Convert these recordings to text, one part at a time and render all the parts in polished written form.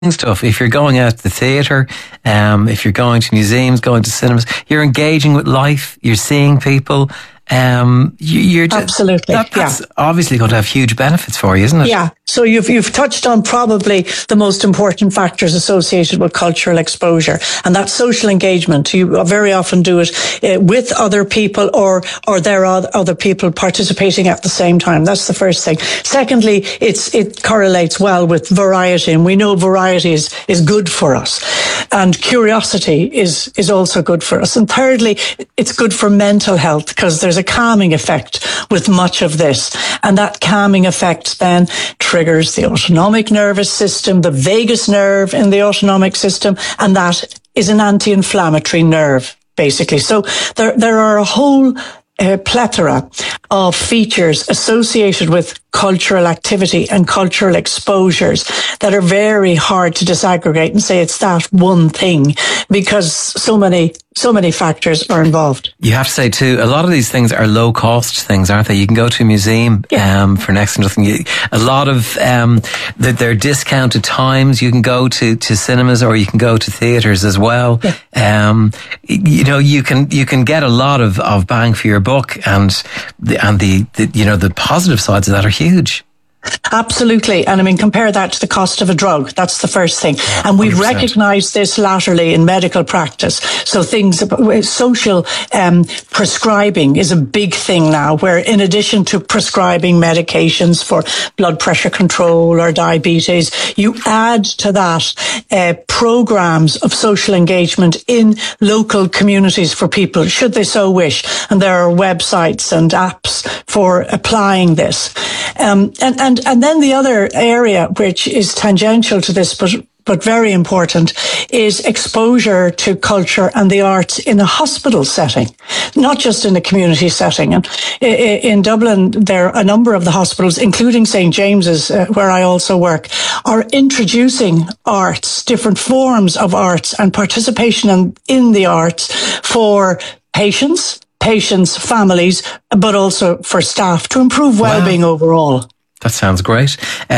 stuff. If you're going out to the theatre, if you're going to museums, going to cinemas, you're engaging with life, you're seeing people. You're absolutely. That's obviously going to have huge benefits for you, isn't it? Yeah. So you've touched on probably the most important factors associated with cultural exposure, and that's social engagement. You very often do it with other people, or there are other people participating at the same time. That's the first thing. Secondly, it correlates well with variety, and we know variety is good for us, and curiosity is also good for us. And thirdly, it's good for mental health, because there's a calming effect with much of this, and that calming effect then triggers the autonomic nervous system, the vagus nerve in the autonomic system, and that is an anti-inflammatory nerve, basically. So there are a whole plethora of features associated with cultural activity and cultural exposures that are very hard to disaggregate and say it's that one thing, because so many factors are involved. You have to say too, a lot of these things are low cost things, aren't they? You can go to a museum for next to nothing. A lot of they're discounted times. You can go to cinemas, or you can go to theatres as well. Yeah. You can get a lot of bang for your buck, and the positive sides of that are huge. Absolutely. And I mean, compare that to the cost of a drug. That's the first thing. And we've 100%. Recognized this latterly in medical practice. So social prescribing is a big thing now, where in addition to prescribing medications for blood pressure control or diabetes, you add to that programs of social engagement in local communities for people, should they so wish. And there are websites and apps for applying this. And then the other area, which is tangential to this, but very important, is exposure to culture and the arts in a hospital setting, not just in a community setting. And in Dublin, there are a number of the hospitals, including St. James's, where I also work, are introducing arts, different forms of arts and participation in the arts for patients, families, but also for staff to improve well-being overall. That sounds great.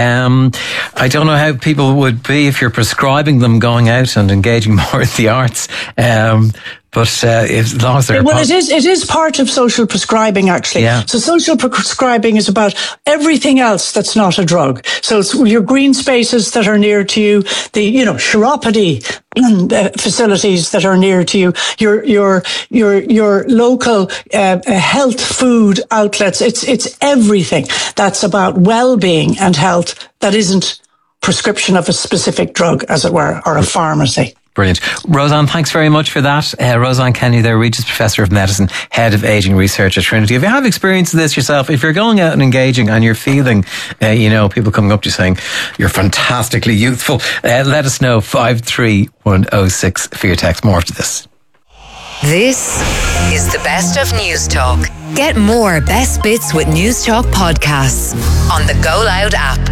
I don't know how people would be if you're prescribing them going out and engaging more in the arts. But as long as they're it is part of social prescribing, actually. Yeah. So social prescribing is about everything else that's not a drug. So it's your green spaces that are near to you, the chiropody facilities that are near to you, your local health food outlets. It's everything that's about well-being and health that isn't prescription of a specific drug, as it were, or a pharmacy. Brilliant. Roseanne, thanks very much for that. Roseanne Kenny there, Regis Professor of Medicine, Head of Ageing Research at Trinity. If you have experience of this yourself, if you're going out and engaging and you're feeling, people coming up to you saying, you're fantastically youthful, let us know, 53106 for your text. More after this. This is the Best of News Talk. Get more Best Bits with News Talk podcasts on the Go Loud app.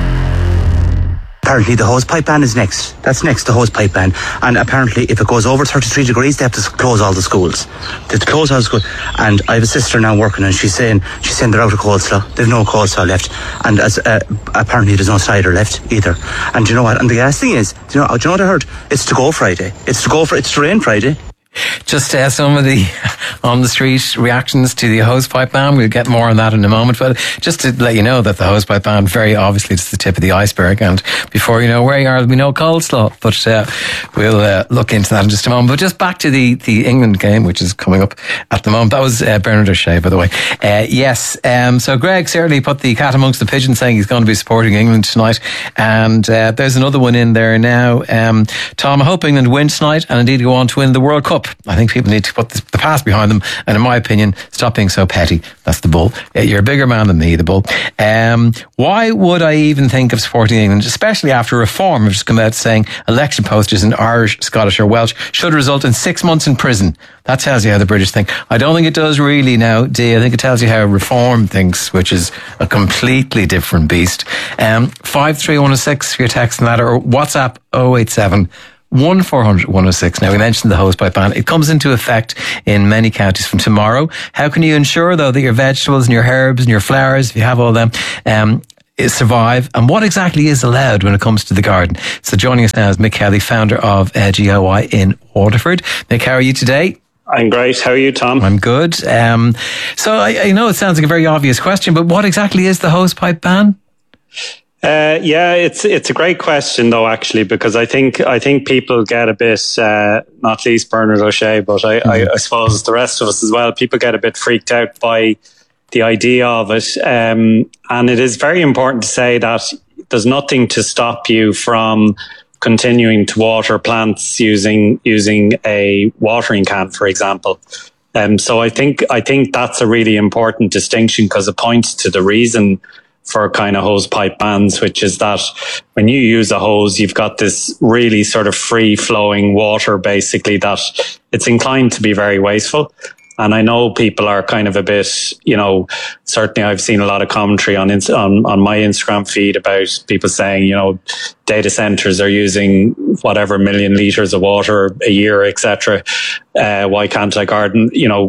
Apparently the hosepipe ban is next. That's next, the hosepipe ban. And apparently if it goes over 33 degrees, they have to close all the schools. They have to close all the schools. And I have a sister now working, and she's saying they're out of coleslaw. They've no coleslaw left. And apparently there's no cider left either. And do you know what? And the gas thing is, do you know what I heard? It's to go Friday. It's to rain Friday. Just some of the on the street reactions to the hosepipe ban. We'll get more on that in a moment, but just to let you know that the hosepipe ban very obviously is the tip of the iceberg, and before you know where you are, there'll be no coleslaw. But we'll look into that in just a moment. But just back to the England game, which is coming up at the moment. That was Bernard O'Shea, by the way. Yes. So Greg certainly put the cat amongst the pigeons, saying he's going to be supporting England tonight, and there's another one in there now. Tom, I hope England win tonight and indeed go on to win the World Cup. I think people need to put the past behind them, and in my opinion, stop being so petty. That's the bull. You're a bigger man than me, the bull. Why would I even think of supporting England, especially after Reform have just come out saying election posters in Irish, Scottish or Welsh should result in 6 months in prison? That tells you how the British think. I don't think it does really now, Dee. I think it tells you how Reform thinks, which is a completely different beast. 53106 for your text and that, or WhatsApp 087 1400 106. Now, we mentioned the hosepipe ban. It comes into effect in many counties from tomorrow. How can you ensure, though, that your vegetables and your herbs and your flowers, if you have all them, survive, and what exactly is allowed when it comes to the garden? So joining us now is Mick Kelly, founder of GOI in Waterford. Mick, how are you today? I'm great. How are you, Tom? I'm good. So I know it sounds like a very obvious question, but what exactly is the hosepipe ban? Yeah, it's a great question though, actually, because I think people get a bit, not least Bernard O'Shea, but I suppose the rest of us as well. People get a bit freaked out by the idea of it, and it is very important to say that there's nothing to stop you from continuing to water plants using a watering can, for example. So I think that's a really important distinction, because it points to the reason for kind of hose pipe bans, which is that when you use a hose, you've got this really sort of free flowing water, basically, that it's inclined to be very wasteful. And I know people are kind of a bit, certainly I've seen a lot of commentary on my Instagram feed about people saying, data centers are using whatever million litres of water a year, etc. Why can't I garden,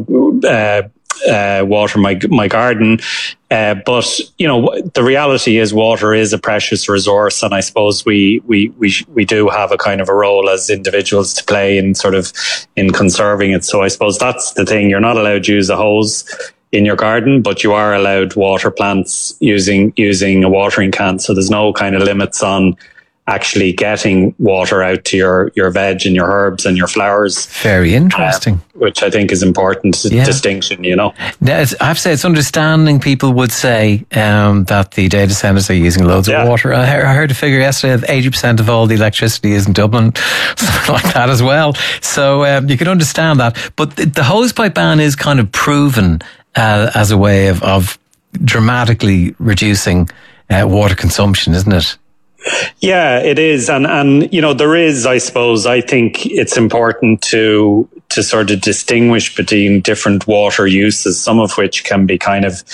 water my garden? But the reality is water is a precious resource, and I suppose we do have a kind of a role as individuals to play in conserving it. So I suppose that's the thing. You're not allowed to use a hose in your garden, but you are allowed to water plants using a watering can. So there's no kind of limits on actually getting water out to your veg and your herbs and your flowers. Very interesting. Which I think is important distinction, Now, I have to say, it's understanding. People would say that the data centres are using loads of water. I heard a figure yesterday that 80% of all the electricity is in Dublin, something like that as well. So you can understand that. But the hosepipe ban is kind of proven as a way of dramatically reducing water consumption, isn't it? Yeah, it is. And there is, I suppose, I think it's important to sort of distinguish between different water uses, some of which can be kind of,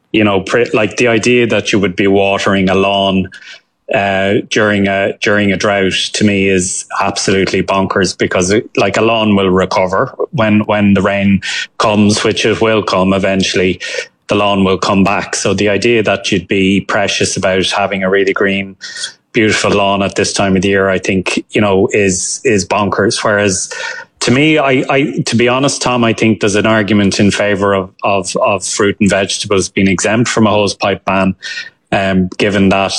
like the idea that you would be watering a lawn during a drought, to me, is absolutely bonkers, because a lawn will recover when the rain comes, which it will come eventually. The lawn will come back. So the idea that you'd be precious about having a really green, beautiful lawn at this time of the year, I think, is bonkers. Whereas to me, to be honest, Tom, I think there's an argument in favour of fruit and vegetables being exempt from a hosepipe ban, given that,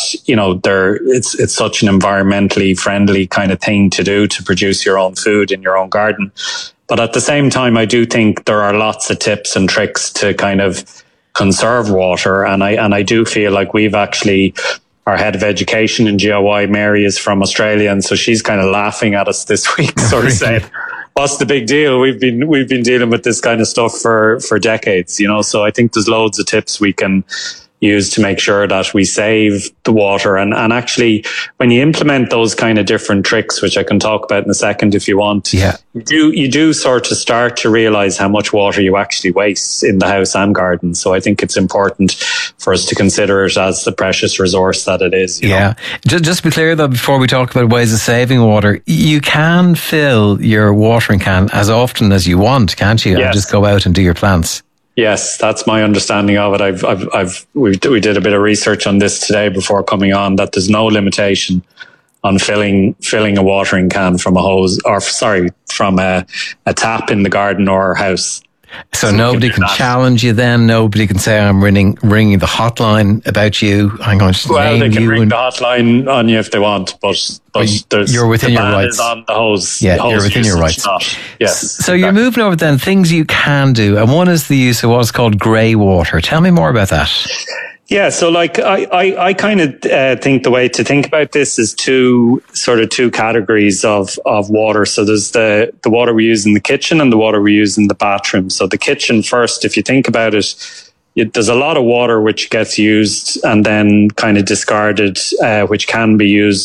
it's such an environmentally friendly kind of thing to do, to produce your own food in your own garden. But at the same time, I do think there are lots of tips and tricks to kind of conserve water. And I do feel like we've actually, our head of education in GOI, Mary, is from Australia, and so she's kind of laughing at us this week, sort of saying, "What's the big deal? We've been dealing with this kind of stuff for decades, So I think there's loads of tips we can use to make sure that we save the water. And actually, when you implement those kind of different tricks, which I can talk about in a second if you want, you do sort of start to realize how much water you actually waste in the house and garden. So I think it's important for us to consider it as the precious resource that it is. You know? Just to be clear though, before we talk about ways of saving water, you can fill your watering can as often as you want, can't you? Yes. And just go out and do your plants. Yes, that's my understanding of it. We did a bit of research on this today before coming on, that there's no limitation on filling a watering can from from a tap in the garden or house. So nobody can challenge you then? Nobody can say, I'm ringing the hotline about you. I'm going to Well, they can ring the hotline on you if they want, but you're within your rights. Is on the hose. Yeah, hose you're within your rights. Yes. So exactly. You're moving over then, things you can do. And one is the use of what's called grey water. Tell me more about that. Yeah, so I kind of think the way to think about this is two categories of water. So there's the water we use in the kitchen and the water we use in the bathroom. So the kitchen first, if you think about it, there's a lot of water which gets used and then kind of discarded, which can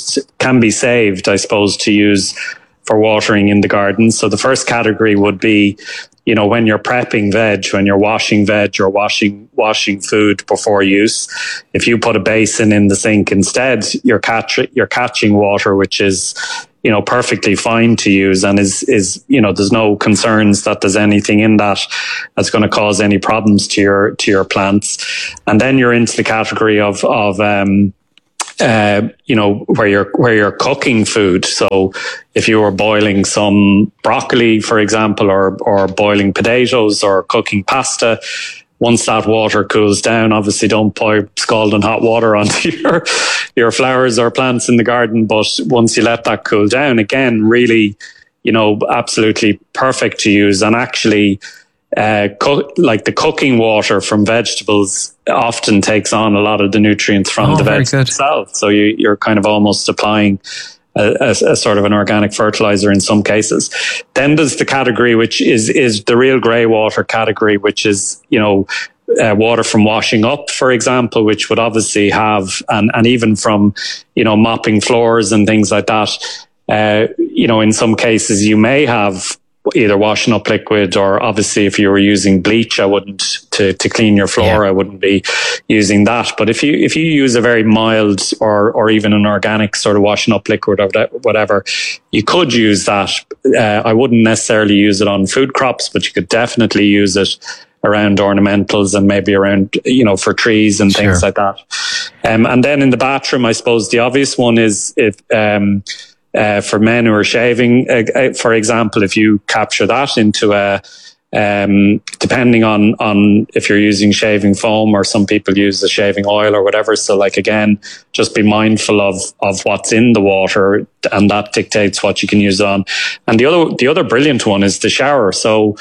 be saved, I suppose, to use for watering in the garden. So the first category would be, when you're prepping veg, when you're washing veg or washing food before use, if you put a basin in the sink instead, you're catching water, which is, perfectly fine to use, and is there's no concerns that there's anything in that that's going to cause any problems to your plants. And then you're into the category of where you're cooking food. So if you were boiling some broccoli, for example, or boiling potatoes or cooking pasta, once that water cools down, obviously don't pour scalding hot water onto your flowers or plants in the garden. But once you let that cool down, again, really, absolutely perfect to use. And actually, like the cooking water from vegetables often takes on a lot of the nutrients from the vegetables itself. So you're kind of almost applying a sort of an organic fertilizer in some cases. Then there's the category which is the real grey water category, which is, water from washing up, for example, which would obviously have, and even from, mopping floors and things like that. In some cases you may have either washing up liquid, or obviously if you were using bleach, I wouldn't to clean your floor. I wouldn't be using that. But if you use a very mild or even an organic sort of washing up liquid or whatever, you could use that. I wouldn't necessarily use it on food crops, but you could definitely use it around ornamentals and maybe around, for trees and things like that. And then in the bathroom, I suppose the obvious one is if, for men who are shaving, for example, if you capture that into depending on if you're using shaving foam, or some people use the shaving oil or whatever. So like, again, just be mindful of what's in the water, and that dictates what you can use on. And the other brilliant one is the shower. So,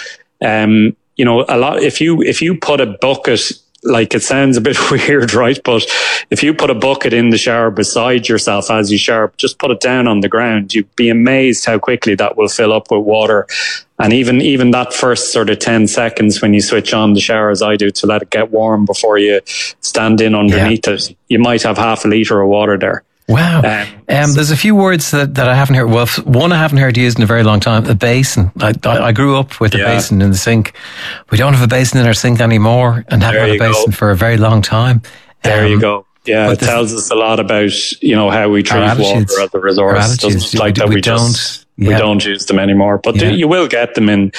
a lot, if you put a bucket, like, it sounds a bit weird, right? But if you put a bucket in the shower beside yourself as you shower, just put it down on the ground, you'd be amazed how quickly that will fill up with water. And even that first sort of 10 seconds when you switch on the shower, as I do, to let it get warm before you stand in underneath it, you might have half a litre of water there. Wow. There's a few words that I haven't heard. Well, one I haven't heard used in a very long time, a basin. I grew up with a basin in the sink. We don't have a basin in our sink anymore, and haven't had a basin for a very long time. There you go. Yeah, it tells us a lot about, how we treat water at the resource. It doesn't like that we don't use them anymore. But you will get them in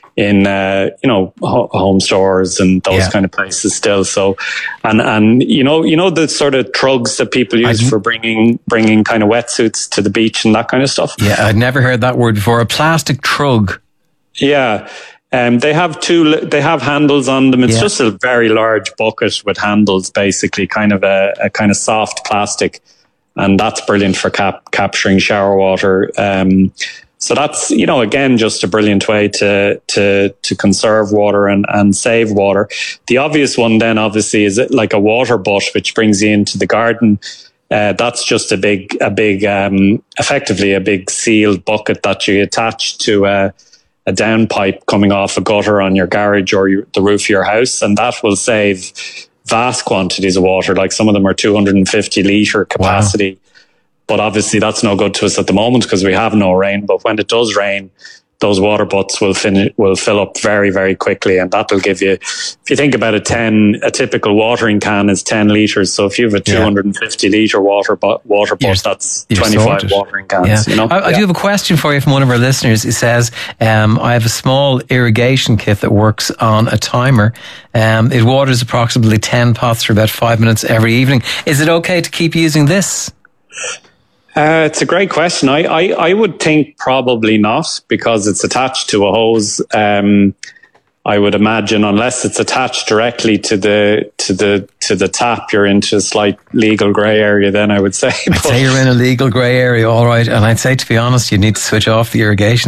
home stores and those kind of places still. So, and the sort of trugs that people use for bringing kind of wetsuits to the beach and that kind of stuff. Yeah, I'd never heard that word before. A plastic trug. Yeah. They have handles on them. It's just a very large bucket with handles, basically, kind of a kind of soft plastic. And that's brilliant for capturing shower water. So that's, again, just a brilliant way to conserve water and save water. The obvious one then, obviously, is like a water butt, which brings you into the garden. That's just a big, effectively a big sealed bucket that you attach to a downpipe coming off a gutter on your garage or the roof of your house. And that will save vast quantities of water. Like, some of them are 250 litre capacity. Wow. But obviously that's no good to us at the moment because we have no rain. But when it does rain, those water butts will fill up very, very quickly. And that'll give you, if you think about a typical watering can is 10 litres. So if you have a 250 litre water butt, that's 25 sorted. Watering cans. Yeah. I do have a question for you from one of our listeners. It says, I have a small irrigation kit that works on a timer. It waters approximately 10 pots for about 5 minutes every evening. Is it okay to keep using this? It's a great question. I would think probably not, because it's attached to a hose. I would imagine, unless it's attached directly to the tap, you're into a slight legal grey area. Then I would say. I'd say you're in a legal grey area, all right. And I'd say, to be honest, you need to switch off the irrigation.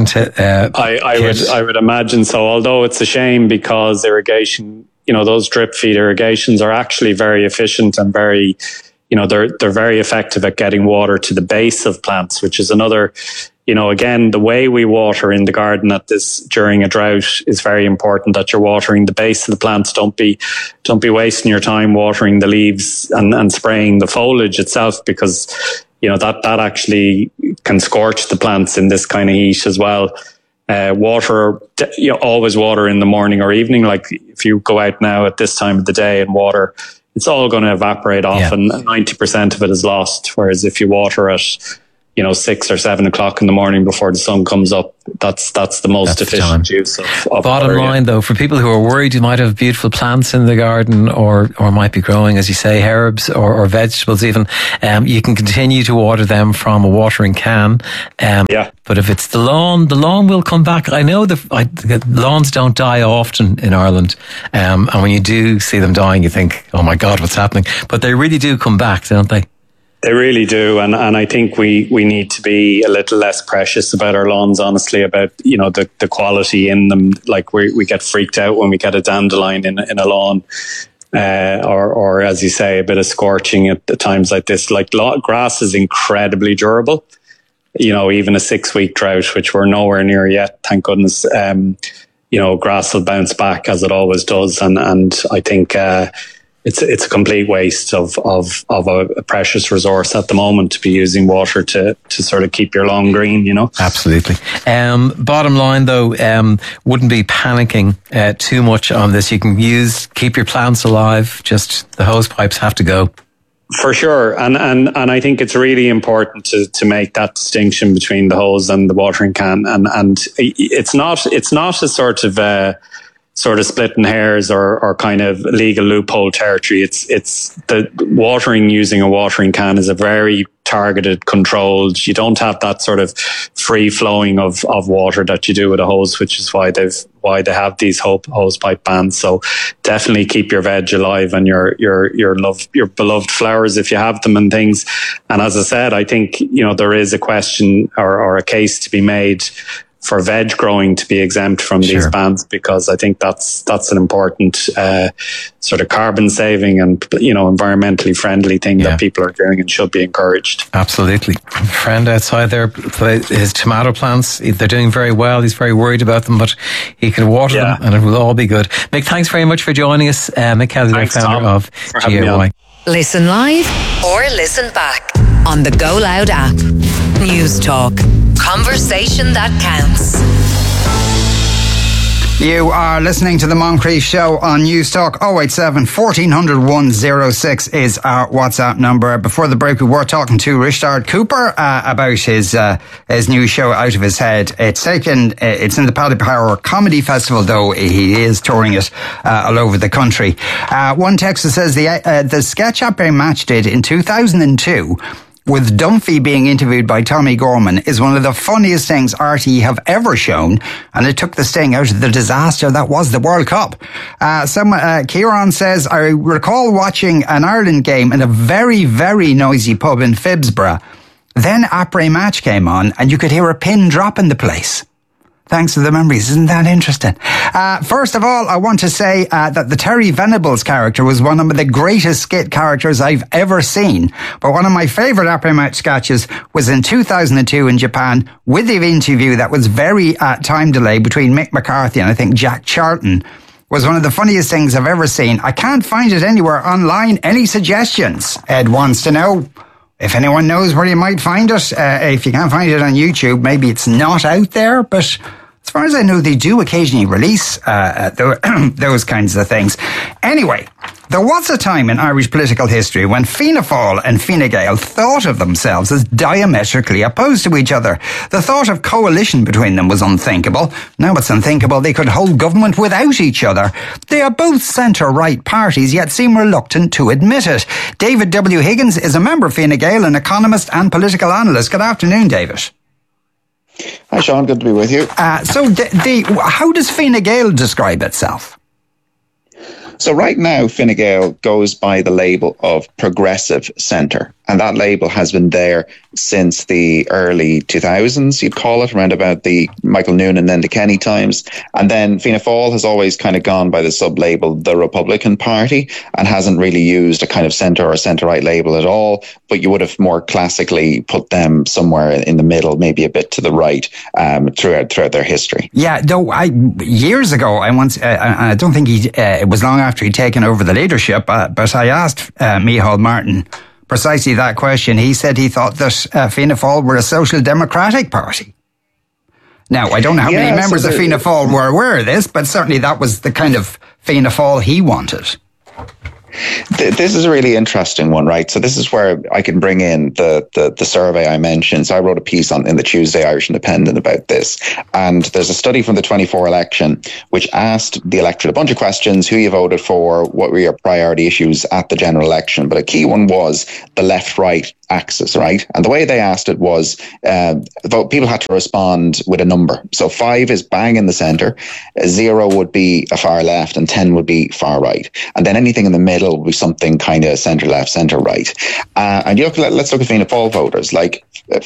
I would imagine so. Although it's a shame, because irrigation, those drip feed irrigations are actually very efficient and very. They're very effective at getting water to the base of plants, which is another, again, the way we water in the garden during a drought is very important, that you're watering the base of the plants. Don't be wasting your time watering the leaves and spraying the foliage itself, because, that actually can scorch the plants in this kind of heat as well. Always water in the morning or evening. Like, if you go out now at this time of the day and water, it's all going to evaporate off, and 90% of it is lost. Whereas if you water at, 6 or 7 o'clock in the morning before the sun comes up. That's the most efficient use of Bottom water, line, though, for people who are worried you might have beautiful plants in the garden or might be growing, as you say, herbs or vegetables even, you can continue to water them from a watering can. But if it's the lawn will come back. I know the lawns don't die often in Ireland. And when you do see them dying, you think, oh my God, what's happening? But they really do come back, don't they? They really do, and I think we need to be a little less precious about our lawns, honestly, about the quality in them. Like we get freaked out when we get a dandelion in a lawn, or as you say, a bit of scorching at times like this. Like grass is incredibly durable. Even a 6-week drought, which we're nowhere near yet, thank goodness. Grass will bounce back as it always does, and I think. It's a complete waste of a precious resource at the moment to be using water to sort of keep your lawn green, Absolutely. Bottom line, though, wouldn't be panicking too much on this. You can keep your plants alive. Just the hose pipes have to go. For sure, and I think it's really important to make that distinction between the hose and the watering can, and it's not a sort of splitting hairs or kind of legal loophole territory. It's the watering using a watering can is a very targeted, controlled. You don't have that sort of free flowing of water that you do with a hose, which is why they have these hose pipe bans. So definitely keep your veg alive and your beloved flowers if you have them and things. And as I said, I think there is a question or a case to be made for veg growing to be exempt from these bans, because I think that's an important sort of carbon saving and environmentally friendly thing that people are doing and should be encouraged. Absolutely. A friend outside there, his tomato plants, they're doing very well. He's very worried about them, but he can water them and it will all be good. Mick, thanks very much for joining us. Mick Kelly, founder of GAY. Listen live or listen back on the Go Loud app. News Talk. Conversation that counts. You are listening to the Moncrief Show on News Talk. 087 1400 106 is our WhatsApp number. Before the break, we were talking to Richard Cooper about his new show, Out of His Head. It's in the Paddy Power Comedy Festival, though he is touring it all over the country. One texter says the sketch Après Match did in 2002 with Dunphy being interviewed by Tommy Gorman is one of the funniest things RTE have ever shown, and it took the sting out of the disaster that was the World Cup. Kieran says, I recall watching an Ireland game in a very, very noisy pub in Phibsborough. Then Après Match came on and you could hear a pin drop in the place. Thanks for the memories. Isn't that interesting? First of all, I want to say that the Terry Venables character was one of the greatest skit characters I've ever seen. But one of my favourite Après Match sketches was in 2002 in Japan with the interview that was very time delay between Mick McCarthy and I think Jack Charlton. Was one of the funniest things I've ever seen. I can't find it anywhere online. Any suggestions? Ed wants to know. If anyone knows where you might find it, if you can't find it on YouTube, maybe it's not out there, but as far as I know, they do occasionally release those kinds of things. Anyway, there was a time in Irish political history when Fianna Fáil and Fine Gael thought of themselves as diametrically opposed to each other. The thought of coalition between them was unthinkable. Now it's unthinkable they could hold government without each other. They are both centre-right parties, yet seem reluctant to admit it. David W. Higgins is a member of Fine Gael, an economist and political analyst. Good afternoon, David. Hi, Sean. Good to be with you. How does Fine Gael describe itself? So right now, Fine Gael goes by the label of progressive centre. And that label has been there since the early 2000s, you'd call it, around about the Michael Noonan and the Kenny times. And then Fianna Fáil has always kind of gone by the sub-label, the Republican Party, and hasn't really used a kind of centre or centre-right label at all. But you would have more classically put them somewhere in the middle, maybe a bit to the right, throughout their history. Yeah, though years ago, I don't think it was long after he'd taken over the leadership, but I asked Micheál Martin precisely that question. He said he thought that Fianna Fáil were a social democratic party. Now, I don't know how many members of Fianna Fáil were aware of this, but certainly that was the kind of Fianna Fáil he wanted. This is a really interesting one, right? So this is where I can bring in the survey I mentioned. So I wrote a piece in the Tuesday Irish Independent about this. And there's a study from the 24 election which asked the electorate a bunch of questions: who you voted for, what were your priority issues at the general election. But a key one was the left-right axis, right? And the way they asked it was people had to respond with a number. So 5 is bang in the centre, 0 would be a far left, and 10 would be far right. And then anything in the middle would be something kind of centre left, centre right. And let's look at Fianna Fáil voters. Like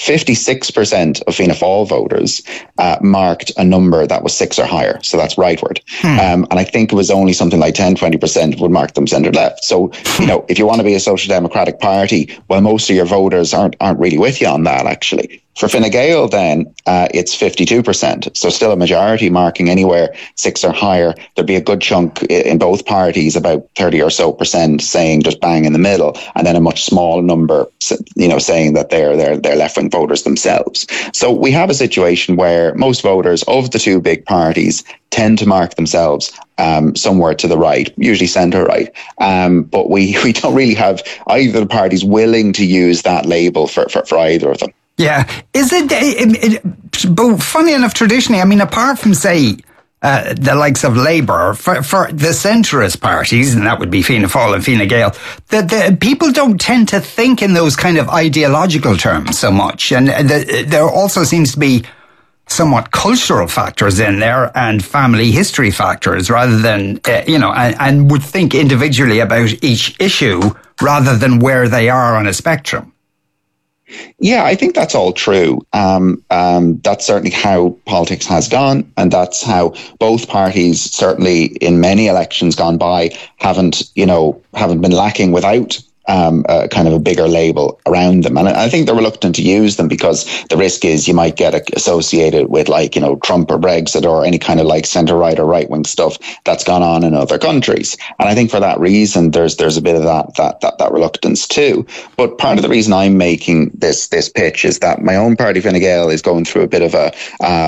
56% of Fianna Fáil voters marked a number that was 6 or higher. So that's rightward. And I think it was only something like 10-20% would mark them centre left. So, if you want to be a social democratic party, well, most of your voters aren't really with you on that, actually. For Fine Gael, then, it's 52%. So still a majority marking anywhere 6 or higher. There'd be a good chunk in both parties, about 30 or so percent, saying just bang in the middle, and then a much smaller number, saying that they're left-wing voters themselves. So we have a situation where most voters of the two big parties tend to mark themselves somewhere to the right, usually centre right. But we don't really have either of the parties willing to use that label for either of them. Yeah. Is it but funny enough, traditionally, I mean, apart from, say, the likes of Labour, for the centrist parties, and that would be Fianna Fáil and Fine Gael, the people don't tend to think in those kind of ideological terms so much. And there also seems to be somewhat cultural factors in there and family history factors rather than, and would think individually about each issue rather than where they are on a spectrum. Yeah, I think that's all true. That's certainly how politics has gone, and that's how both parties, certainly in many elections gone by, haven't been lacking without kind of a bigger label around them. And I think they're reluctant to use them because the risk is you might get associated with Trump or Brexit or any kind of centre-right or right-wing stuff that's gone on in other countries. And I think for that reason, there's a bit of that reluctance too. But part of the reason I'm making this pitch is that my own party, Fine Gael, is going through a bit of a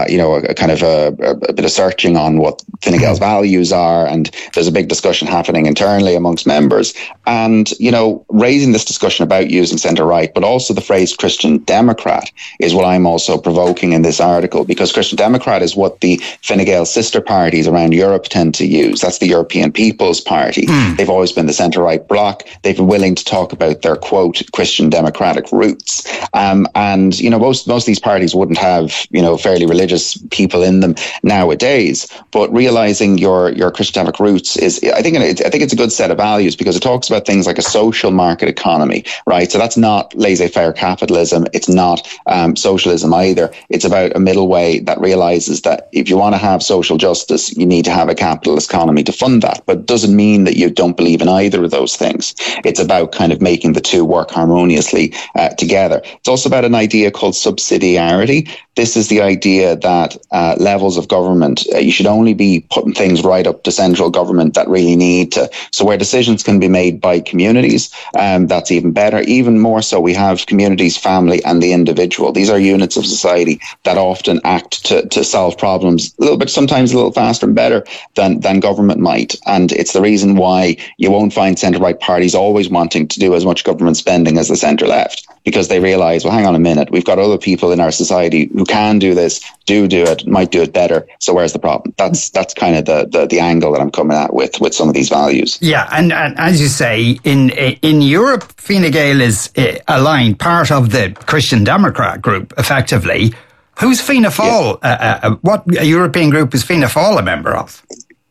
bit of searching on what Fine Gael's values are. And there's a big discussion happening internally amongst members. And, raising this discussion about using centre-right, but also the phrase Christian Democrat is what I'm also provoking in this article, because Christian Democrat is what the Fine Gael sister parties around Europe tend to use. That's the European People's Party. They've always been the centre-right bloc. They've been willing to talk about their, quote, Christian democratic roots. And, most of these parties wouldn't have, fairly religious people in them nowadays, but realising your Christian democratic roots is, I think it's a good set of values because it talks about things like a social market economy, right? So that's not laissez-faire capitalism. It's not socialism either. It's about a middle way that realizes that if you want to have social justice, you need to have a capitalist economy to fund that. But it doesn't mean that you don't believe in either of those things. It's about kind of making the two work harmoniously together. It's also about an idea called subsidiarity. This is the idea that levels of government, you should only be putting things right up to central government that really need to. So where decisions can be made by communities, that's even better. Even more so, we have communities, family, and the individual. These are units of society that often act to solve problems a little bit, sometimes a little faster and better than government might. And it's the reason why you won't find centre-right parties always wanting to do as much government spending as the centre-left, because they realise, well, hang on a minute, we've got other people in our society who can do this, do it, might do it better. So where's the problem? That's kind of the angle that I'm coming at with some of these values. Yeah, and as you say, in Europe, Fine Gael is aligned, part of the Christian Democrat group, effectively. Who's Fianna Fáil? Yeah. What European group is Fianna Fáil a member of?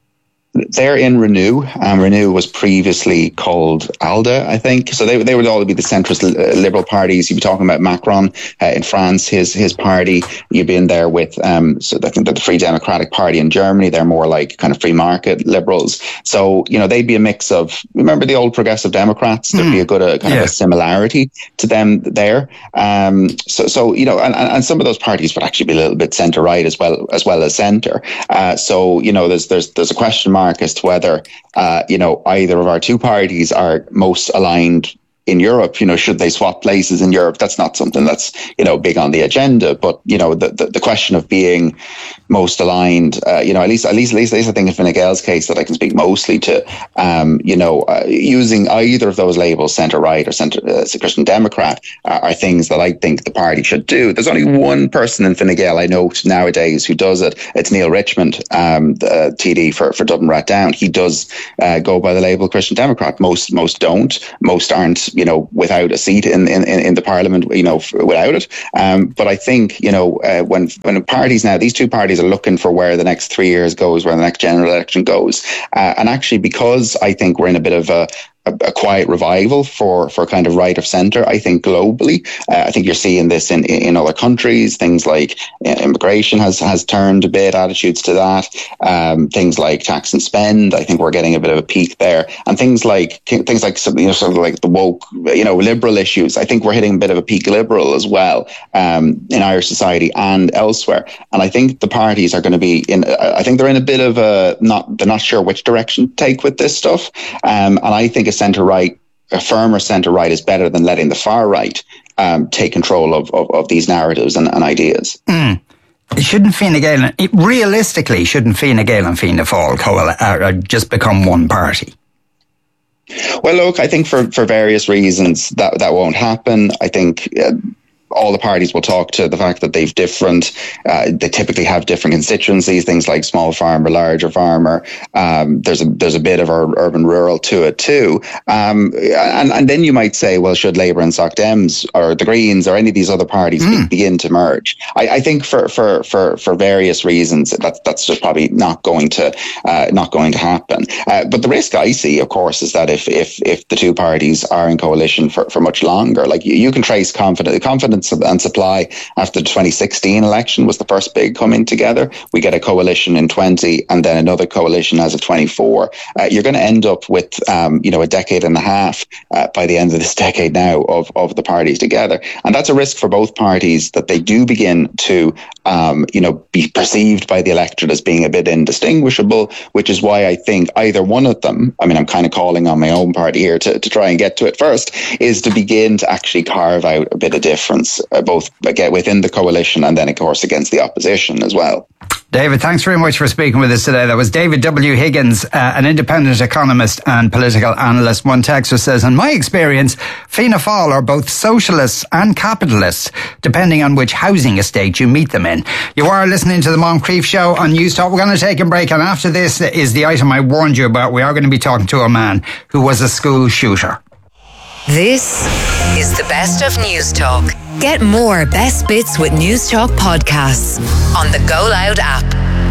They're in Renew. Renew was previously called ALDE, I think. So they would all be the centrist liberal parties. You'd be talking about Macron in France, his party. You'd be in there with, so I think that the Free Democratic Party in Germany, they're more like kind of free market liberals. So, they'd be a mix of, remember the old Progressive Democrats? There'd be a good of a similarity to them there. So and some of those parties would actually be a little bit centre-right as well as centre. So, there's a question mark as to whether, either of our two parties are most aligned in Europe, should they swap places in Europe? That's not something that's, big on the agenda. But, the question of being most aligned, at least I think in Fine Gael's case that I can speak mostly to, using either of those labels, centre right or centre Christian Democrat, are things that I think the party should do. There's only one person in Fine Gael I know nowadays who does it. It's Neil Richmond, the TD for Dublin Rathdown. He does go by the label Christian Democrat. Most don't. Most aren't, without a seat in the Parliament, without it. But I think, when parties now, these two parties are looking for where the next 3 years goes, where the next general election goes. And actually, because I think we're in a bit of a quiet revival for kind of right of centre, I think globally. I think you're seeing this in other countries. Things like immigration has turned a bit, attitudes to that. Things like tax and spend, I think we're getting a bit of a peak there. And things like sort of like the woke, liberal issues. I think we're hitting a bit of a peak liberal as well, in Irish society and elsewhere. And I think the parties are going to be I think they're in a bit of they're not sure which direction to take with this stuff. And I think a firmer centre right is better than letting the far right take control of these narratives and ideas. Shouldn't Fine Gael, realistically, shouldn't Fine Gael and Fianna Fáil just become one party? Well, look, I think for various reasons that won't happen. I think all the parties will talk to the fact that they typically have different constituencies, things like small farmer, larger farmer. There's a bit of urban rural to it too. And then you might say, well, should Labour and Soc Dems or the Greens or any of these other parties begin to merge? I think for various reasons that's just probably not going to happen. But the risk I see, of course, is that if the two parties are in coalition for much longer, like you can trace confidence and supply after the 2016 election was the first big coming together. We get a coalition in 20 and then another coalition as of 24. You're going to end up with, a decade and a half by the end of this decade now of the parties together. And that's a risk for both parties that they do begin to, be perceived by the electorate as being a bit indistinguishable, which is why I think either one of them, I mean, I'm kind of calling on my own party here to try and get to it first, is to begin to actually carve out a bit of difference, both within the coalition and then, of course, against the opposition as well. David, thanks very much for speaking with us today. That was David W. Higgins, an independent economist and political analyst. One texter says, in my experience, Fianna Fáil are both socialists and capitalists, depending on which housing estate you meet them in. You are listening to the Moncrief Show on News Talk. We're going to take a break, and after this is the item I warned you about. We are going to be talking to a man who was a school shooter. This is the best of News Talk. Get more best bits with News Talk podcasts on the Go Loud app.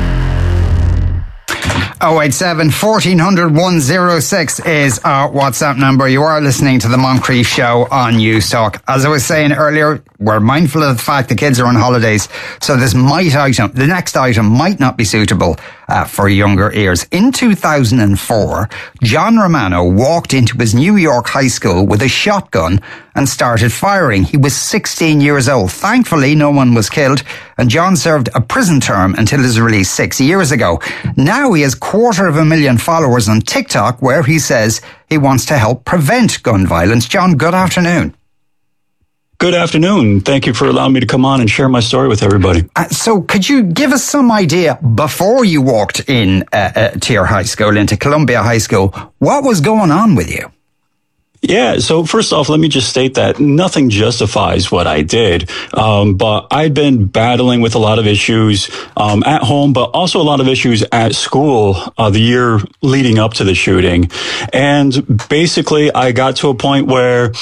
087 1400 106 is our WhatsApp number. You are listening to the Moncrief Show on News Talk. As I was saying earlier, we're mindful of the fact the kids are on holidays, so the next item might not be suitable for younger ears. In 2004, John Romano walked into his New York high school with a shotgun and started firing. He was 16 years old. Thankfully, no one was killed, and John served a prison term until his release 6 years ago. Now he has 250,000 followers on TikTok, where he says he wants to help prevent gun violence. John, good afternoon. Good afternoon. Thank you for allowing me to come on and share my story with everybody. So could you give us some idea, before you walked in to your high school, into Columbia High School, what was going on with you? Yeah, so first off, let me just state that nothing justifies what I did, but I'd been battling with a lot of issues at home, but also a lot of issues at school the year leading up to the shooting. And basically, I got to a point where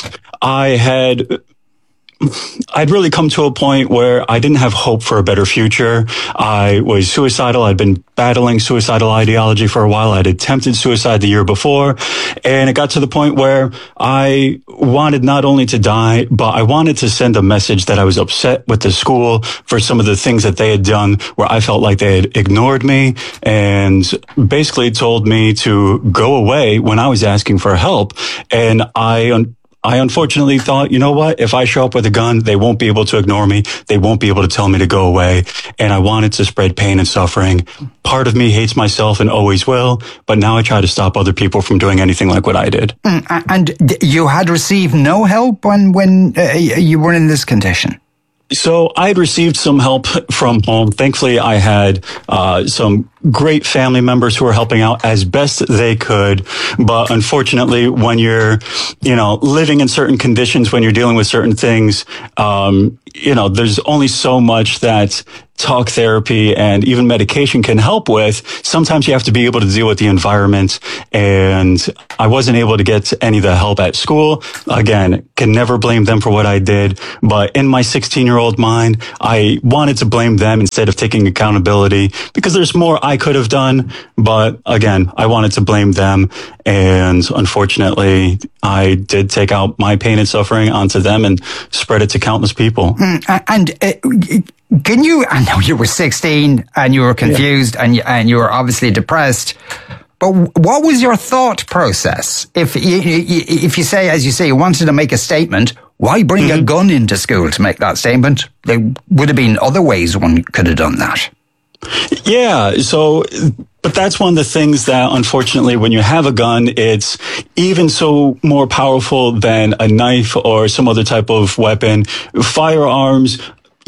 I'd really come to a point where I didn't have hope for a better future. I was suicidal. I'd been battling suicidal ideology for a while. I'd attempted suicide the year before. And it got to the point where I wanted not only to die, but I wanted to send a message that I was upset with the school for some of the things that they had done, where I felt like they had ignored me and basically told me to go away when I was asking for help. And I unfortunately thought, you know what? If I show up with a gun, they won't be able to ignore me. They won't be able to tell me to go away. And I wanted to spread pain and suffering. Part of me hates myself and always will, but now I try to stop other people from doing anything like what I did. And you had received no help when you were in this condition? So I had received some help from home. Thankfully, I had some great family members who were helping out as best they could. But unfortunately, when you're, living in certain conditions, when you're dealing with certain things, there's only so much that talk therapy and even medication can help with. Sometimes you have to be able to deal with the environment, and I wasn't able to get any of the help at school. Again, can never blame them for what I did, but in my 16-year-old mind, I wanted to blame them instead of taking accountability because there's more I could have done. But again, I wanted to blame them, and unfortunately, I did take out my pain and suffering onto them and spread it to countless people. Can you, I know you were 16 and you were confused and you were obviously depressed, but what was your thought process? If you say, as you say, you wanted to make a statement, why bring a gun into school to make that statement? There would have been other ways one could have done that. Yeah, but that's one of the things that, unfortunately, when you have a gun, it's even so more powerful than a knife or some other type of weapon. Firearms,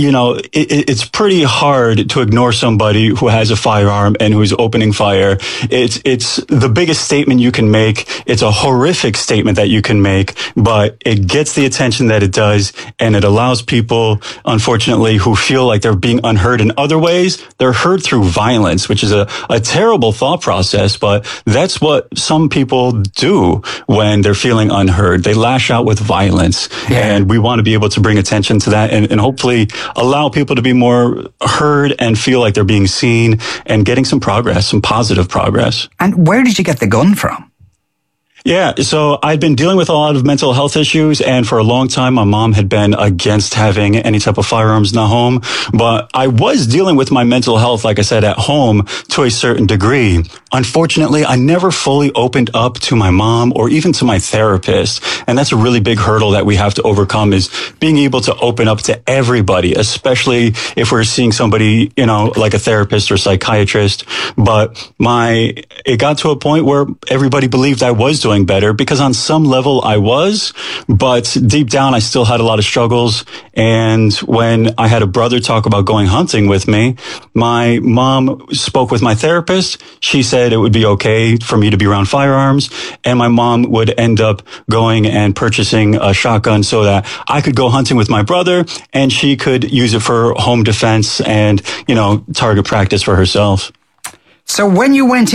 it's pretty hard to ignore somebody who has a firearm and who's opening fire. It's the biggest statement you can make. It's a horrific statement that you can make, but it gets the attention that it does, and it allows people, unfortunately, who feel like they're being unheard in other ways. They're heard through violence, which is a terrible thought process, but that's what some people do when they're feeling unheard. They lash out with violence, and we want to be able to bring attention to that and hopefully allow people to be more heard and feel like they're being seen and getting some progress, some positive progress. And where did you get the gun from? Yeah, so I'd been dealing with a lot of mental health issues, and for a long time, my mom had been against having any type of firearms in the home. But I was dealing with my mental health, like I said, at home to a certain degree. Unfortunately, I never fully opened up to my mom or even to my therapist. And that's a really big hurdle that we have to overcome, is being able to open up to everybody, especially if we're seeing somebody, like a therapist or psychiatrist. But it got to a point where everybody believed I was doing better, because on some level I was, but deep down I still had a lot of struggles. And when I had a brother talk about going hunting with me, my mom spoke with my therapist. She said it would be okay for me to be around firearms, and my mom would end up going and purchasing a shotgun so that I could go hunting with my brother, and she could use it for home defense and, target practice for herself. So when you went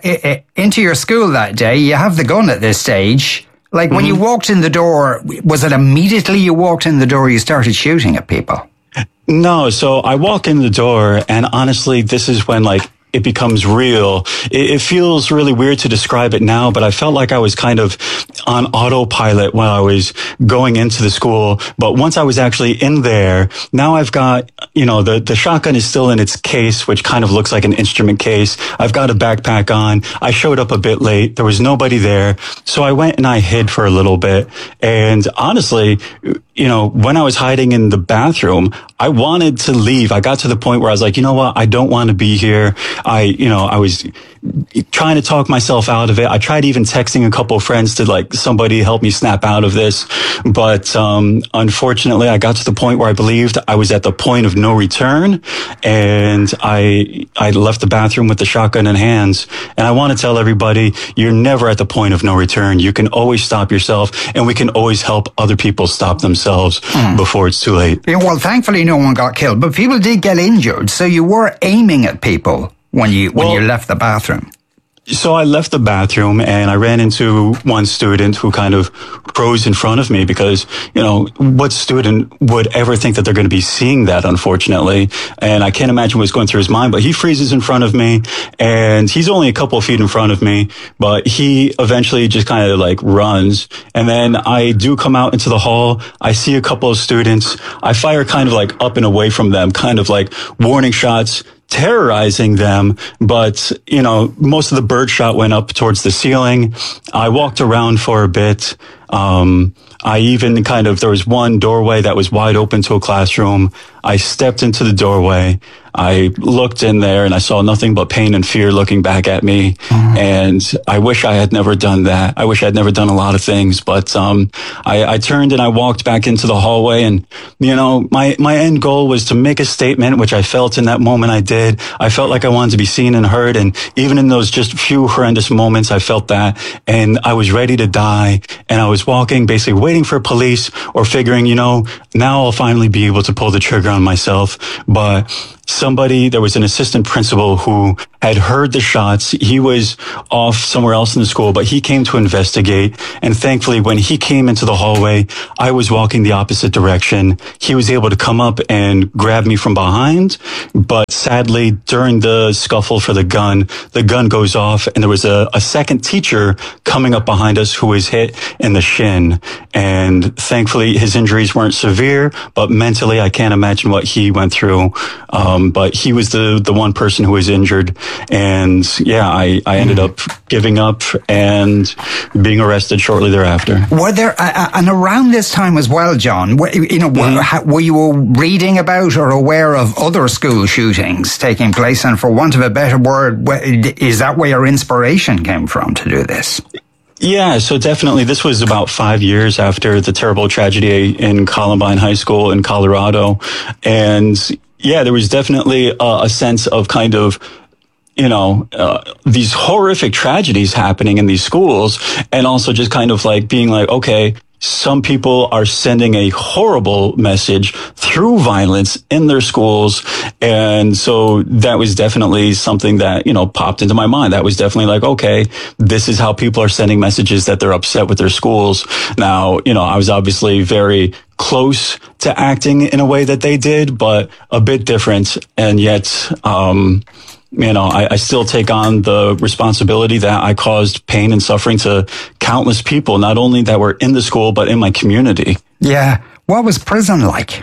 into your school that day, you have the gun at this stage. Like when you walked in the door, was it immediately you walked in the door you started shooting at people? No, so I walk in the door, and honestly, this is when it becomes real. It feels really weird to describe it now, but I felt like I was kind of on autopilot when I was going into the school. But once I was actually in there, now I've got, the shotgun is still in its case, which kind of looks like an instrument case. I've got a backpack on. I showed up a bit late. There was nobody there. So I went and I hid for a little bit. And honestly, when I was hiding in the bathroom, I wanted to leave. I got to the point where I was like, you know what? I don't want to be here. I was trying to talk myself out of it. I tried even texting a couple of friends to somebody help me snap out of this. But, unfortunately, I got to the point where I believed I was at the point of no return. And I left the bathroom with the shotgun in hands. And I want to tell everybody, you're never at the point of no return. You can always stop yourself, and we can always help other people stop themselves before it's too late. Yeah, well, thankfully no one got killed, but people did get injured. So you were aiming at people when you left the bathroom. So I left the bathroom, and I ran into one student who kind of froze in front of me because, what student would ever think that they're going to be seeing that, unfortunately? And I can't imagine what's going through his mind, but he freezes in front of me, and he's only a couple of feet in front of me, but he eventually just kind of runs. And then I do come out into the hall. I see a couple of students. I fire kind of up and away from them, kind of warning shots, terrorizing them. But, most of the bird shot went up towards the ceiling. I walked around for a bit. I even there was one doorway that was wide open to a classroom. I stepped into the doorway. I looked in there and I saw nothing but pain and fear looking back at me. And I wish I had never done that. I wish I had never done a lot of things, but, I turned and I walked back into the hallway, and, my end goal was to make a statement, which I felt in that moment I did. I felt like I wanted to be seen and heard. And even in those just few horrendous moments, I felt that, and I was ready to die. And I was walking, basically waiting for police, or figuring, now I'll finally be able to pull the trigger on myself. But there was an assistant principal who had heard the shots. He was off somewhere else in the school, but he came to investigate. And thankfully, when he came into the hallway, I was walking the opposite direction. He was able to come up and grab me from behind. But sadly, during the scuffle for the gun goes off, and there was a second teacher coming up behind us who was hit in the shin. And thankfully, his injuries weren't severe, but mentally, I can't imagine what he went through. But he was the one person who was injured. And yeah, I ended up giving up and being arrested shortly thereafter. Were there, and around this time as well, John, were you reading about or aware of other school shootings taking place? And for want of a better word, is that where your inspiration came from to do this? Yeah, so definitely this was about 5 years after the terrible tragedy in Columbine High School in Colorado. And yeah, there was definitely a sense of these horrific tragedies happening in these schools, and also just being like, okay, some people are sending a horrible message through violence in their schools. And so that was definitely something that, popped into my mind. That was definitely like, okay, this is how people are sending messages that they're upset with their schools. Now, I was obviously very close to acting in a way that they did, but a bit different. And yet, I still take on the responsibility that I caused pain and suffering to countless people, not only that were in the school, but in my community. Yeah. What was prison like?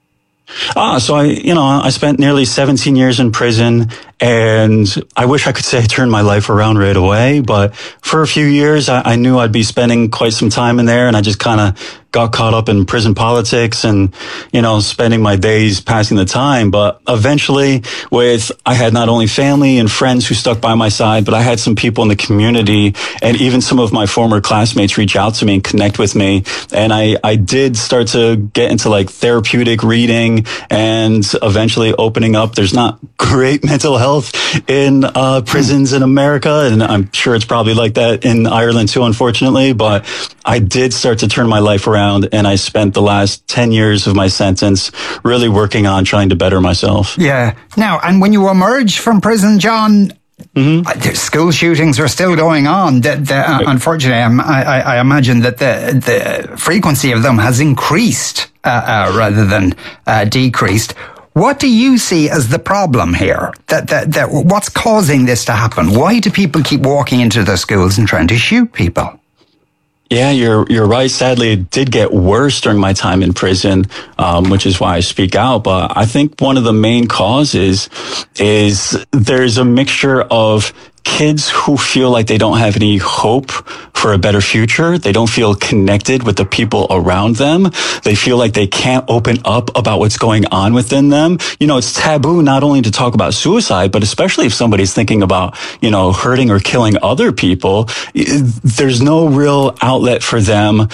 So I spent nearly 17 years in prison, and I wish I could say I turned my life around right away, but for a few years, I knew I'd be spending quite some time in there, and I just kind of got caught up in prison politics and, spending my days passing the time. But eventually I had not only family and friends who stuck by my side, but I had some people in the community, and even some of my former classmates reach out to me and connect with me. And I did start to get into therapeutic reading and eventually opening up. There's not great mental health in prisons in America, and I'm sure it's probably like that in Ireland too, unfortunately. But I did start to turn my life around, and I spent the last 10 years of my sentence really working on trying to better myself. Yeah. Now, and when you emerged from prison, John, school shootings are still going on. Unfortunately, I imagine that the frequency of them has increased rather than decreased. What do you see as the problem here? That what's causing this to happen? Why do people keep walking into the schools and trying to shoot people? Yeah, you're right. Sadly, it did get worse during my time in prison, which is why I speak out. But I think one of the main causes is there's a mixture of kids who feel like they don't have any hope for a better future. They don't feel connected with the people around them. They feel like they can't open up about what's going on within them. It's taboo not only to talk about suicide, but especially if somebody's thinking about, hurting or killing other people. There's no real outlet for them.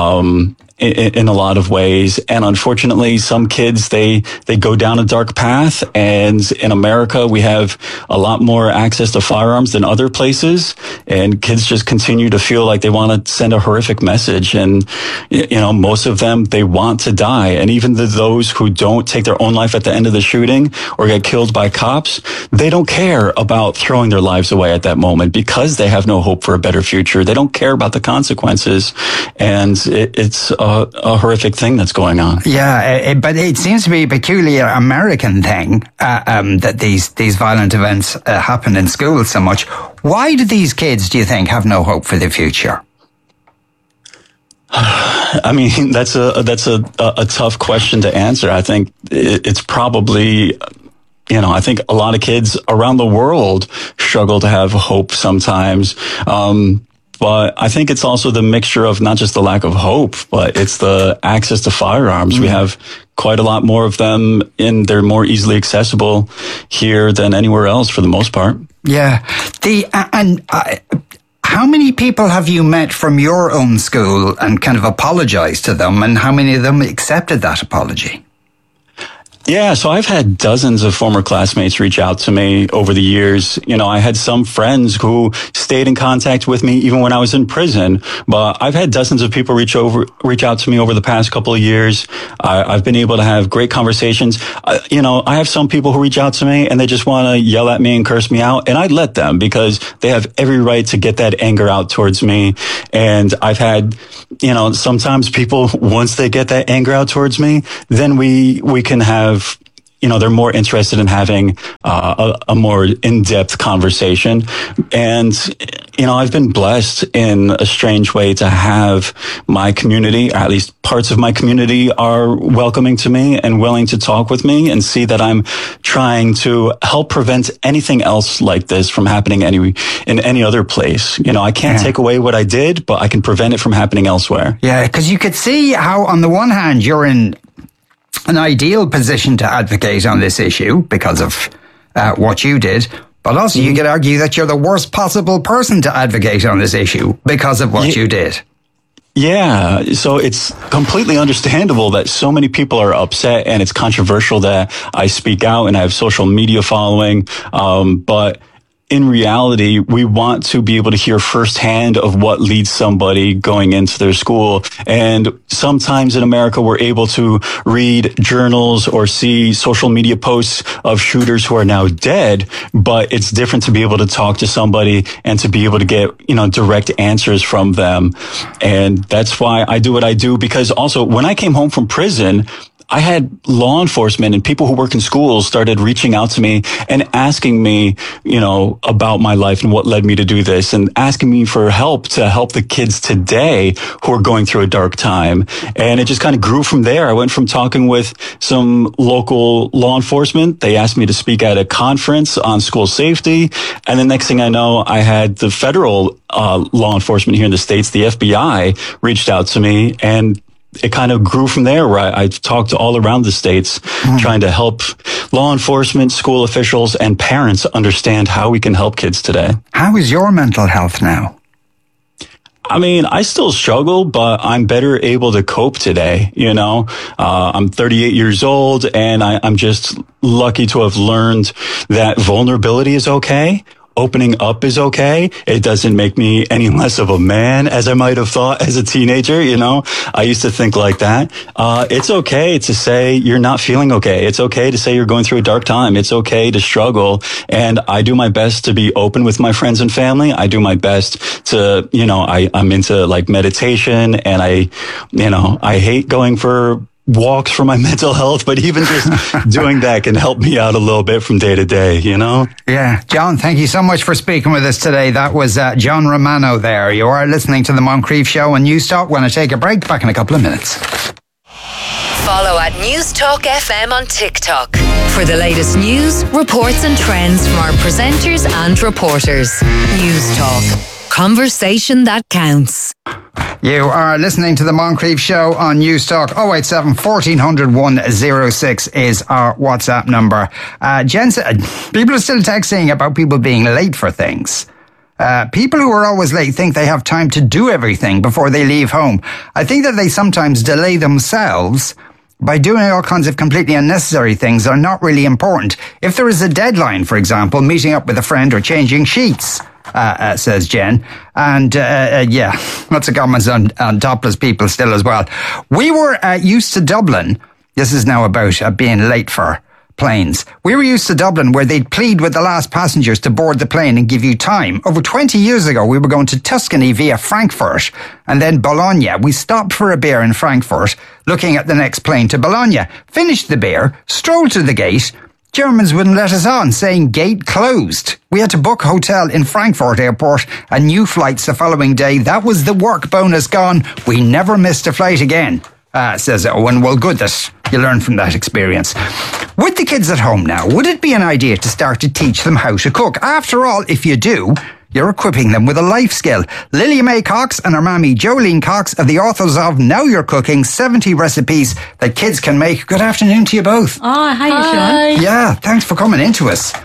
In a lot of ways. And unfortunately, some kids, they go down a dark path. And in America, we have a lot more access to firearms than other places. And kids just continue to feel like they want to send a horrific message. And, most of them, they want to die. And even those who don't take their own life at the end of the shooting or get killed by cops, they don't care about throwing their lives away at that moment because they have no hope for a better future. They don't care about the consequences. And it's a horrific thing that's going on. Yeah, but it seems to be a peculiar American thing that these violent events happen in schools so much. Why do these kids, do you think, have no hope for the future? I mean, that's a tough question to answer. I think it's probably, I think a lot of kids around the world struggle to have hope sometimes. But I think it's also the mixture of not just the lack of hope, but it's the access to firearms. We have quite a lot more of them, and they're more easily accessible here than anywhere else for the most part. Yeah. How many people have you met from your own school and kind of apologized to them, and how many of them accepted that apology? Yeah, so I've had dozens of former classmates reach out to me over the years. You know, I had some friends who stayed in contact with me even when I was in prison, but I've had dozens of people reach out to me over the past couple of years. I've been able to have great conversations. You know, I have some people who reach out to me and they just want to yell at me and curse me out, and I let them because they have every right to get that anger out towards me. And I've had, you know, sometimes people, once they get that anger out towards me, then we can have, you know, they're more interested in having a more in-depth conversation. And, you know, I've been blessed in a strange way to have my community, or at least parts of my community, are welcoming to me and willing to talk with me and see that I'm trying to help prevent anything else like this from happening in any other place. You know, I can't take away what I did, but I can prevent it from happening elsewhere. Yeah, because you could see how, on the one hand, you're in an ideal position to advocate on this issue because of what you did, but also you could argue that you're the worst possible person to advocate on this issue because of what you did. Yeah, so it's completely understandable that so many people are upset, and it's controversial that I speak out and I have social media following, but in reality, we want to be able to hear firsthand of what leads somebody going into their school. And sometimes in America, we're able to read journals or see social media posts of shooters who are now dead, but it's different to be able to talk to somebody and to be able to get, you know, direct answers from them. And that's why I do what I do, because also when I came home from prison, I had law enforcement and people who work in schools started reaching out to me and asking me, you know, about my life and what led me to do this, and asking me for help to help the kids today who are going through a dark time. And it just kind of grew from there. I went from talking with some local law enforcement. They asked me to speak at a conference on school safety. And the next thing I know, I had the federal law enforcement here in the States, the FBI, reached out to me, and it kind of grew from there, where I talked to all around the states, trying to help law enforcement, school officials, and parents understand how we can help kids today. How is your mental health now? I mean, I still struggle, but I'm better able to cope today. You know, I'm 38 years old, and I'm just lucky to have learned that vulnerability is okay. Opening up is okay. It doesn't make me any less of a man, as I might have thought as a teenager. You know, I used to think like that. It's okay to say you're not feeling okay. It's okay to say you're going through a dark time. It's okay to struggle. And I do my best to be open with my friends and family. I do my best to, you know, I'm into like meditation, and I hate going for walks for my mental health, but even just doing that can help me out a little bit from day to day, you know? Yeah. John, thank you so much for speaking with us today. That was John Romano there. You are listening to The Moncrief Show on News Talk. We're going to take a break. Back in a couple of minutes. Follow at News Talk FM on TikTok for the latest news, reports and trends from our presenters and reporters. News Talk. Conversation that counts. You are listening to The Moncrief Show on News Talk. 087 1400 106 is our WhatsApp number. Jen said, people are still texting about people being late for things. People who are always late think they have time to do everything before they leave home. I think that they sometimes delay themselves by doing all kinds of completely unnecessary things that are not really important. If there is a deadline, for example, meeting up with a friend or changing sheets, says Jen. And yeah, lots of comments on topless people still as well. We were used to Dublin. This is now about being late for planes. We were used to Dublin, where they'd plead with the last passengers to board the plane and give you time. Over 20 years ago, we were going to Tuscany via Frankfurt and then Bologna. We stopped for a beer in Frankfurt, looking at the next plane to Bologna, finished the beer, strolled to the gate. Germans wouldn't let us on, saying gate closed. We had to book a hotel in Frankfurt Airport and new flights the following day. That was the work bonus gone. We never missed a flight again, says Owen. Well, good that you learn from that experience. With the kids at home now, would it be an idea to start to teach them how to cook? After all, if you do, you're equipping them with a life skill. Lily Mae Cox and her mammy Jolene Cox are the authors of Now You're Cooking, 70 recipes that kids can make. Good afternoon to you both. Oh, hi, Sean. Yeah, thanks for coming in to us.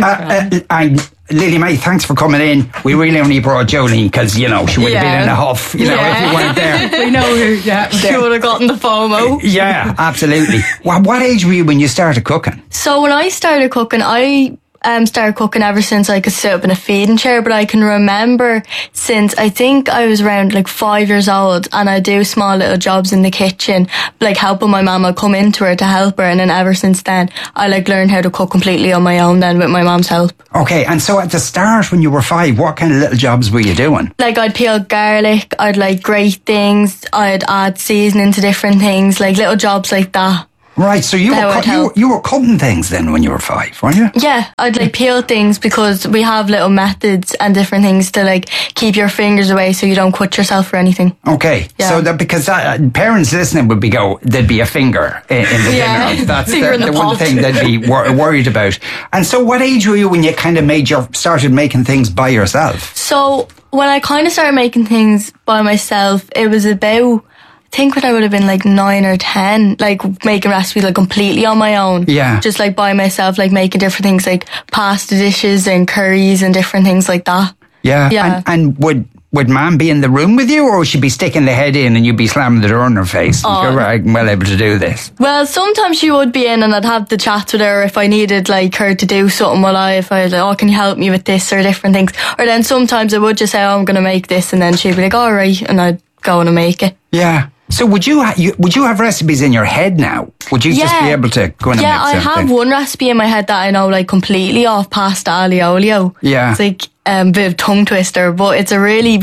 Lily Mae, thanks for coming in. We really only brought Jolene because, you know, she would have been in a huff, you know, if you weren't there. We know who, She would have gotten the FOMO. Yeah, absolutely. What age were you when you started cooking? So when I started cooking, I started cooking ever since I could sit up in a feeding chair, but I can remember since I think I was around like 5 years old, and I do small little jobs in the kitchen, like helping my mum. I'll come into her to help her, and then ever since then I like learned how to cook completely on my own then with my mum's help. Okay, and so at the start when you were 5, what kind of little jobs were you doing? Like I'd peel garlic, I'd like grate things, I'd add seasoning to different things, like little jobs like that. Right, so you were cutting things then when you were 5, weren't you? Yeah, I'd like peel things because we have little methods and different things to like keep your fingers away so you don't cut yourself or anything. Okay, yeah. So that because parents listening would there'd be a finger in the dinner. That's the one thing they'd be worried about. And so what age were you when you kind of started making things by yourself? So when I kind of started making things by myself, it was about, I think when I would have been like 9 or 10, like making recipes like completely on my own. Yeah. Just like by myself, like making different things like pasta dishes and curries and different things like that. Yeah. Yeah. And would Mum be in the room with you, or would she be sticking the head in and you'd be slamming the door in her face? You're right, I'm well able to do this. Well, sometimes she would be in and I'd have the chats with her if I needed like her to do something if I was like, oh, can you help me with this or different things. Or then sometimes I would just say, oh, I'm going to make this, and then she'd be like, all right, and I'd go and make it. Yeah. So would you have recipes in your head now? Would you just be able to go in and make something? Yeah, I have one recipe in my head that I know like completely off, pasta aglio olio. Yeah. It's like a bit of tongue twister, but it's a really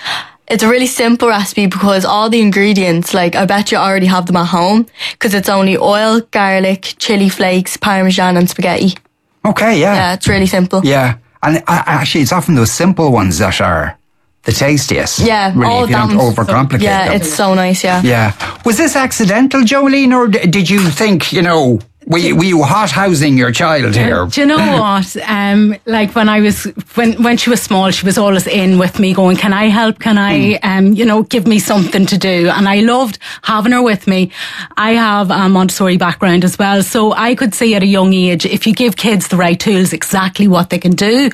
simple recipe because all the ingredients, like I bet you already have them at home because it's only oil, garlic, chili flakes, parmesan and spaghetti. Okay, yeah. Yeah, it's really simple. Yeah. And actually it's often those simple ones that are the tastiest. Yeah, really, if you don't overcomplicate them. It's so nice, yeah. Yeah. Was this accidental, Jolene, or did you think, were you hot housing your child here? Do you know what? Like when she was small, she was always in with me going, can I help? Can I, give me something to do? And I loved having her with me. I have a Montessori background as well. So I could see at a young age, if you give kids the right tools, exactly what they can do.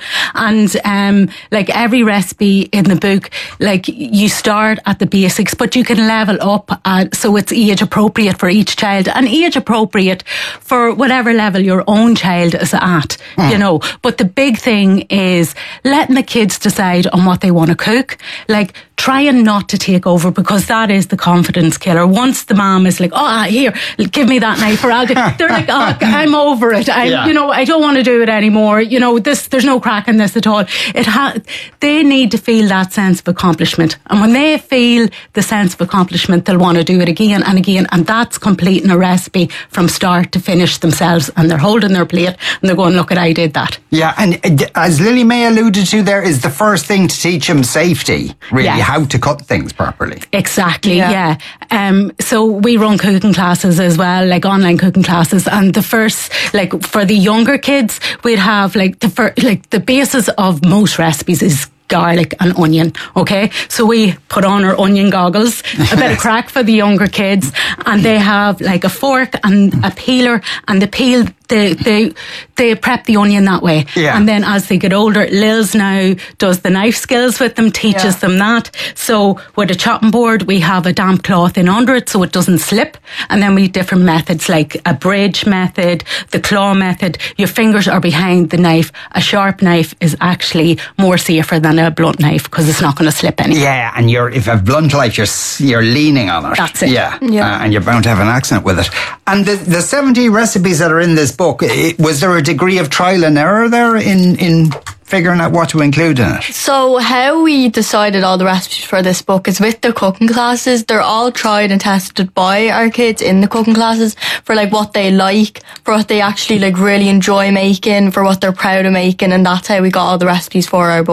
And, like every recipe in the book, like you start at the basics, but you can level up, so it's age appropriate for each child and age appropriate for whatever level your own child is at, But the big thing is letting the kids decide on what they want to cook. Like, trying not to take over, because that is the confidence killer. Once the mom is like, oh, here, give me that knife, or I'll do, they're like, oh, I'm over it. I don't want to do it anymore. There's no crack in this at all. They need to feel that sense of accomplishment. And when they feel the sense of accomplishment, they'll want to do it again and again. And that's completing a recipe from start to finish themselves. And they're holding their plate and they're going, look, I did that. Yeah. And as Lily Mae alluded to there, is the first thing to teach them safety, really. Yeah. How to cut things properly. Exactly, yeah. So we run cooking classes as well, like online cooking classes, and the first, like for the younger kids, we'd have the basis of most recipes is garlic and onion, okay? So we put on our onion goggles, a bit of crack for the younger kids, and they have like a fork and a peeler, and they prep the onion that way. Yeah. And then as they get older, Lils now does the knife skills with them, teaches them that. So with a chopping board, we have a damp cloth in under it so it doesn't slip. And then we have different methods like a bridge method, the claw method. Your fingers are behind the knife. A sharp knife is actually more safer than a blunt knife because it's not going to slip anywhere. Yeah, and if a blunt knife, you're leaning on it. That's it. Yeah. And you're bound to have an accident with it. And the 70 recipes that are in this book, was there a degree of trial and error there in figuring out what to include in it? So how we decided all the recipes for this book is with the cooking classes. They're all tried and tested by our kids in the cooking classes for like what they like, for what they actually like really enjoy making, for what they're proud of making, and that's how we got all the recipes for our book.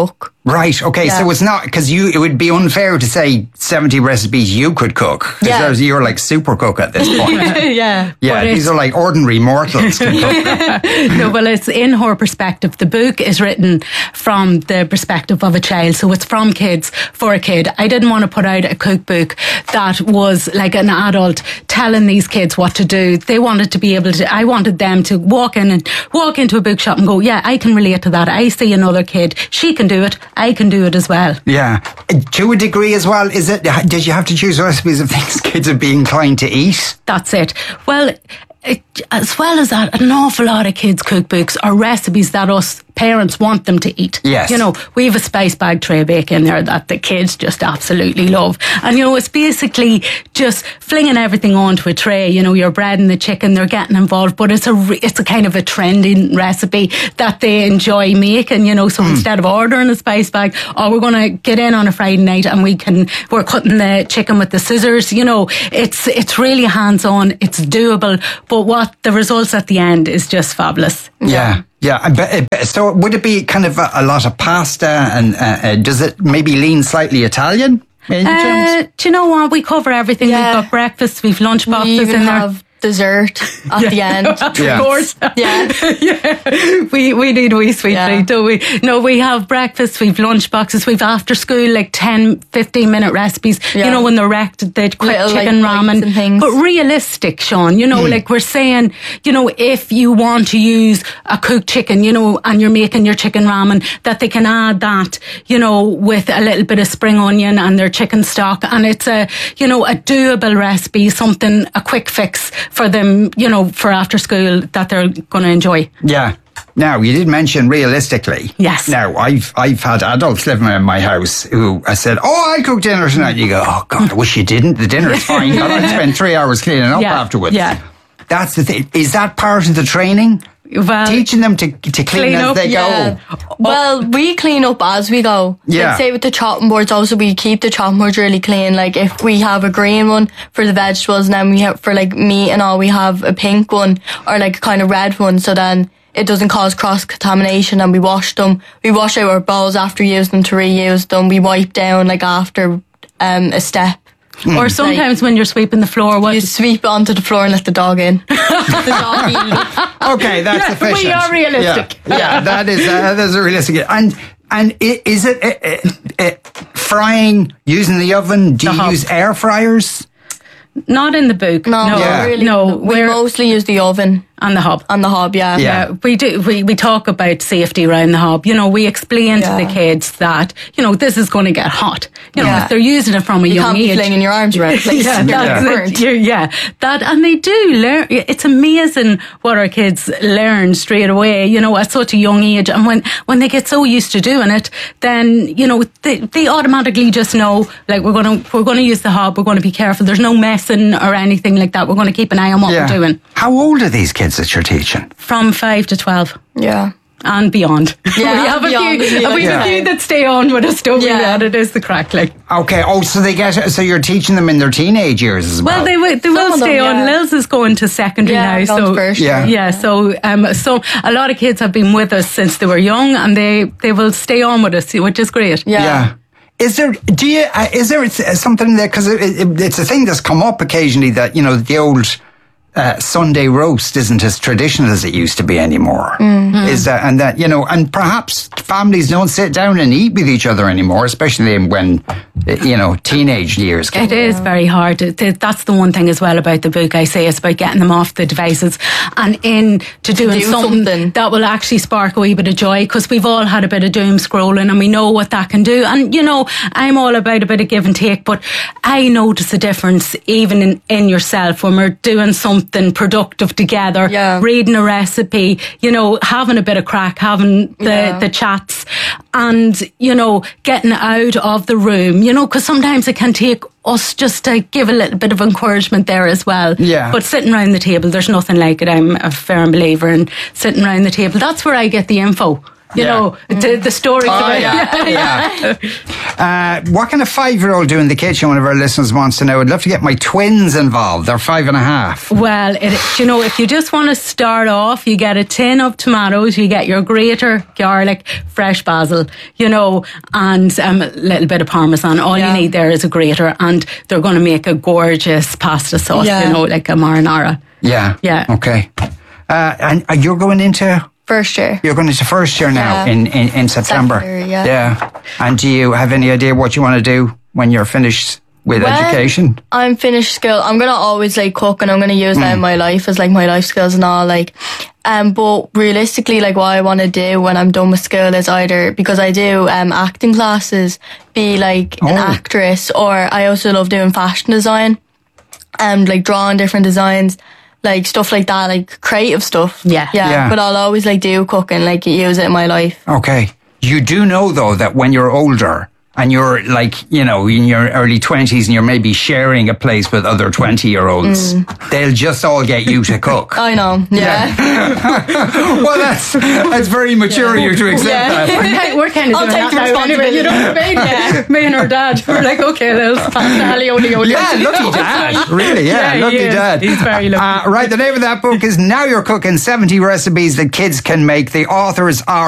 Right, okay, so it's not, because it would be unfair to say 70 recipes you could cook. Because you're like super cook at this point. Yeah. Yeah, these are like ordinary mortals can cook. No, well, it's in her perspective. The book is written from the perspective of a child, so it's from kids for a kid. I didn't want to put out a cookbook that was like an adult telling these kids what to do. They wanted to be able to, I wanted them to walk into a bookshop and go, yeah, I can relate to that. I see another kid. She can do it. I can do it as well. Yeah. To a degree as well, is it, did you have to choose recipes of things kids would be inclined to eat? That's it. Well, as well as that, an awful lot of kids' cookbooks are recipes that us parents want them to eat. Yes. You know, we have a spice bag tray bake in there that the kids just absolutely love. And, you know, it's basically just flinging everything onto a tray. You know, your bread and the chicken, they're getting involved, but it's a kind of a trending recipe that they enjoy making, you know. So instead of ordering a spice bag, we're going to get in on a Friday night and we're cutting the chicken with the scissors. You know, it's really hands-on, it's doable, but what the results at the end is just fabulous. Yeah. Yeah, so would it be kind of a lot of pasta, and does it maybe lean slightly Italian? Do you know what? We cover everything. Yeah. We've got breakfast, we've lunch boxes We even in there. have dessert at the end. Of course. Yeah. We need wee sweet treat, don't we? No, we have breakfast, we've lunch boxes, we've after school like 10, 15 minute recipes, you know, when they're wrecked, the quick Little, chicken like, ramen. and things. But realistic, Sean, you know, like we're saying, you know, if you want to use a cooked chicken, you know, and you're making your chicken ramen, that they can add that, you know, with a little bit of spring onion and their chicken stock. And it's a doable recipe, a quick fix for them, you know, for after school that they're going to enjoy. Yeah. Now, you did mention realistically. Yes. Now, I've had adults living in my house who I said, I cooked dinner tonight. You go, oh God, I wish you didn't. The dinner's fine. But I'd spend 3 hours cleaning up afterwards. Yeah. That's the thing. Is that part of the training? Well, teaching them to clean as they go. Well, we clean up as we go. Yeah. Like, say with the chopping boards, also we keep the chopping boards really clean. Like if we have a green one for the vegetables, and then we have for like meat and all, we have a pink one or like a kind of red one. So then it doesn't cause cross contamination, and we wash them. We wash out our bowls after using them to reuse them. We wipe down like after a step. Or sometimes when you're sweeping the floor, you sweep onto the floor and let the dog in. The dog eat it. Okay, that's efficient. We are realistic. Yeah, that is a realistic. And is it frying using the oven? Do you use air fryers? Not in the book. No, really. No, we mostly use the oven. On the hob. On the hob, Yeah, we do. We talk about safety around the hob. You know, we explain to the kids that, you know, this is going to get hot. You know, if they're using it from a young age. You can't be flinging your arms around. That, and they do learn. It's amazing what our kids learn straight away, you know, at such a young age. And when they get so used to doing it, then, you know, they automatically just know, like, we're going to use the hob, we're going to be careful. There's no messing or anything like that. We're going to keep an eye on what we're doing. How old are these kids that you're teaching? From 5 to 12. Yeah. And beyond. Yeah, we have a few that stay on with us, don't we? Yeah, it is the crack. Like. Okay. Oh, so you're teaching them in their teenage years as well. Well, they will stay on. Lils is going to secondary now, so so a lot of kids have been with us since they were young, and they will stay on with us, which is great. Yeah. Is there something there, because it's a thing that's come up occasionally, that, you know, the old Sunday roast isn't as traditional as it used to be anymore. Mm-hmm. Is that, and that, you know, and perhaps families don't sit down and eat with each other anymore, especially when, you know, teenage years come. It is very hard. That's the one thing as well about the book. I say it's about getting them off the devices and into doing something that will actually spark a wee bit of joy, because we've all had a bit of doom scrolling and we know what that can do. And, you know, I'm all about a bit of give and take, but I notice a difference even in yourself when we're doing something productive together, reading a recipe, you know, having a bit of crack, having the chats, and, you know, getting out of the room, you know, because sometimes it can take us just to give a little bit of encouragement there as well. Yeah. But sitting around the table, there's nothing like it. I'm a firm believer in sitting around the table. That's where I get the info. You know, the stories about What can a 5-year-old do in the kitchen? One of our listeners wants to know. I'd love to get my twins involved. They're 5.5. Well, if you just want to start off, you get a tin of tomatoes, you get your grater, garlic, fresh basil, and a little bit of parmesan. All you need there is a grater, and they're going to make a gorgeous pasta sauce, like a marinara. Yeah. Yeah. Okay. And you're going into... First year. You're going into first year now in September. Second year, yeah. And do you have any idea what you want to do when you're finished with education? I'm finished school. I'm going to always cook, and I'm going to use that in my life as my life skills and all. But realistically, what I want to do when I'm done with school is either, because I do acting classes, be an actress, or I also love doing fashion design, drawing different designs. Stuff like that, creative stuff. Yeah. But I'll always do cooking, use it in my life. Okay. You do know though that when you're older and you're in your early 20s and you're maybe sharing a place with other 20-year-olds, they'll just all get you to cook. I know. Yeah. Well, that's very mature of you to accept that. We're kind of doing that now anyway. You know what I mean? Me and her dad, we're okay, there's Ali. Yeah, lucky dad. Really, lucky dad. He's very lucky. Right, the name of that book is Now You're Cooking, 70 Recipes that Kids Can Make. The authors are